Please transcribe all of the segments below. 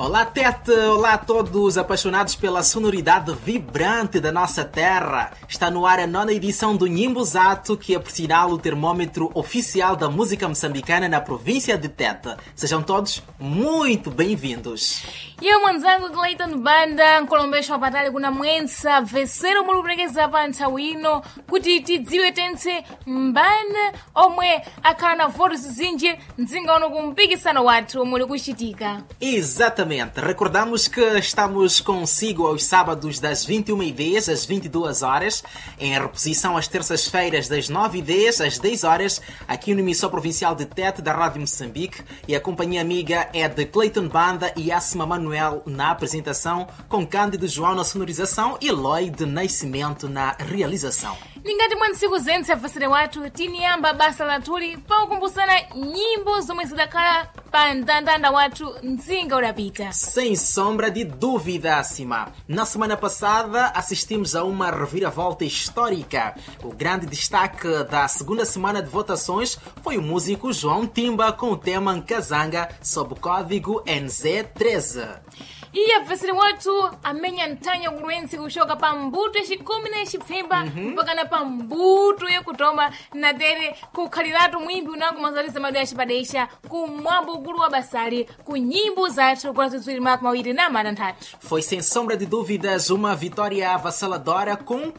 Olá, Tete! Olá a todos apaixonados pela sonoridade vibrante da nossa terra. Está no ar a 9ª edição do Nhimbuzato, que é, por sinal, o termômetro oficial da música moçambicana na província de Tete. Sejam todos muito bem-vindos. Iyo mwanzangu Clayton Banda nkolombesha wapatali kuna mwensa vesero mulupelekeza pa nthawi ino kuti tidziwe tense mbana omwe akhala na votos zinji mdzinga uno kumpikisano wathu omwe likuchitika. Exatamente. Recordamos que estamos consigo aos sábados das 21h10 às 22h, em reposição às terças-feiras das 9h10 às 10h, aqui no emissor provincial de Tete da Rádio Moçambique, e a companhia amiga é de Clayton Banda e Asma Manuel na apresentação, com Cândido João na sonorização e Lloyd Nascimento na realização. Ningati mwa ntsiku zense afasire wathu tiniyamba basa latuli pa kukumbusana nyimbo zomwe zidakhala pa mndandanda wathu mdzinga udapita. Sem sombra de dúvida, Asma. Na semana passada assistimos a uma reviravolta histórica. O grande destaque da segunda semana de votações foi o músico João Timba com o tema Nkazanga sob o código NZ13. Iye afasire wathu amenya ntanya kuruwensi kushoka pa mbuto yacikumi na yacipfimba mpakana pa mbuto yakutoma natere kukhaliratu mwimbi unango mazaliza madu yacipadesha kumwambo ukulu wa basali ku nyimbo zathu kwa tutswiri mako mawiri na matanthatu. Foi sem sombra de dúvidas uma vitória avassaladora com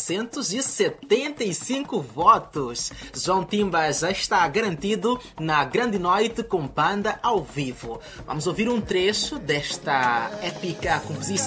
475 votos. João Timba já está garantido na grande noite com banda ao vivo. Vamos ouvir um trecho desta épica composição